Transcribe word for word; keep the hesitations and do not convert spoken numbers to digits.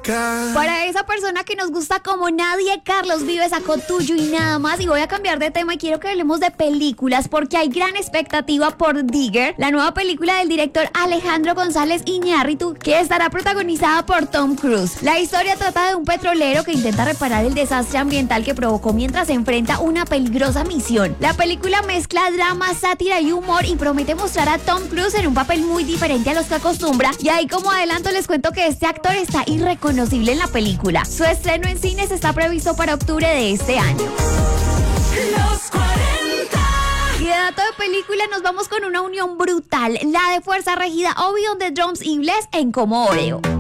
loca. Para esa persona que nos gusta como nadie, Carlos Vives sacó Tuyo y Nada Más. Y voy a cambiar de tema y quiero que hablemos de películas porque hay gran expectativa por Digger, la nueva película del director Alejandro González Iñárritu, que estará protagonizada por Tom Cruise. La historia trata de un petrolero que intenta reparar el desastre ambiental que provocó mientras se enfrenta una peligrosa misión. La película mezcla drama, sátira y humor y promete mostrar a Tom Cruise en un papel muy diferente a los que acostumbra. Y ahí como adelanto les cuento que este actor está irreconocible en la película. Su estreno en cines está previsto para octubre de este año. Los cuarenta. Y de dato de película nos vamos con una unión brutal, la de Fuerza Regida, Obi on the Drums y Bless en Como Oreo.